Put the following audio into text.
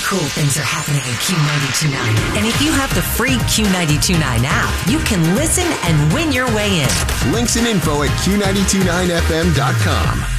cool things are happening at Q92.9. And if you have the free Q92.9 app, you can listen and win your way in. Links and info at Q929FM.com.